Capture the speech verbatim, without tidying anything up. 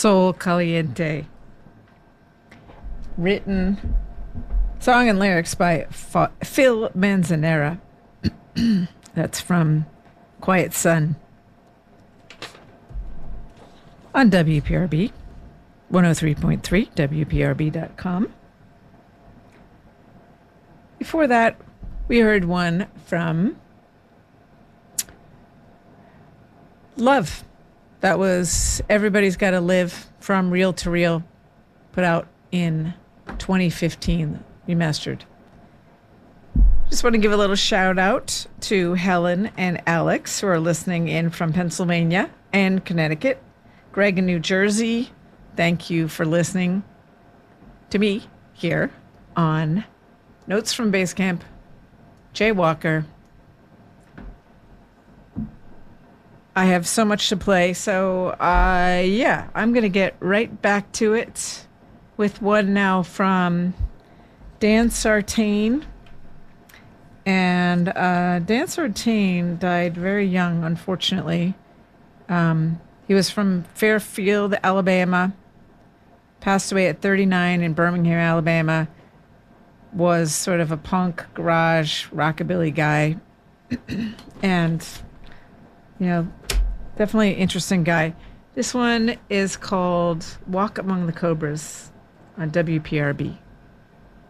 Sol Caliente. Written, song and lyrics by Fa- Phil Manzanera. That's from Quiet Sun on W P R B, one oh three point three, W P R B dot com. Before that, we heard one from Love. That was Everybody's Gotta Live from Reel to Reel, put out in twenty fifteen, remastered. Just want to give a little shout out to Helen and Alex, who are listening in from Pennsylvania and Connecticut. Greg in New Jersey, thank you for listening to me here on Notes from Basecamp. Jay Walker. I have so much to play, so uh, yeah, I'm going to get right back to it with one now from Dan Sartain. And uh, Dan Sartain died very young, unfortunately. Um, he was from Fairfield, Alabama, passed away at thirty-nine in Birmingham, Alabama, was sort of a punk, garage, rockabilly guy. And, you know, definitely interesting guy. This one is called Walk Among the Cobras on W P R B.